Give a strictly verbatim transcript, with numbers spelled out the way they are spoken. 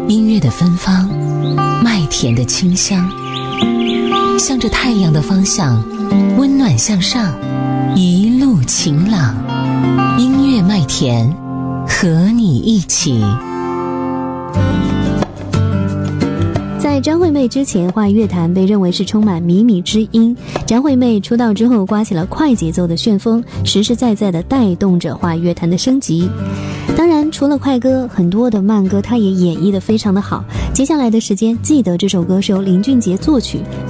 音乐的芬芳，麦田的清香，向着太阳的方向，温暖向上，一路晴朗。音乐麦田，和你一起。 在张惠妹之前，华语乐坛被认为是充满靡靡之音。张惠妹出道之后，刮起了快节奏的旋风，实实在在地带动着华语乐坛的升级。当然，除了快歌，很多的慢歌她也演绎得非常的好。接下来的时间，记得这首歌是由林俊杰作曲，